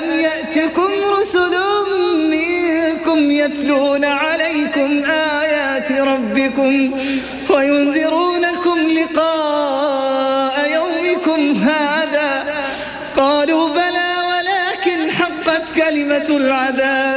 ألم يأتكم رسل منكم يتلون عليكم آيات ربكم وينذرونكم لقاء يومكم هذا؟ قالوا بلى ولكن حقت كلمة العذاب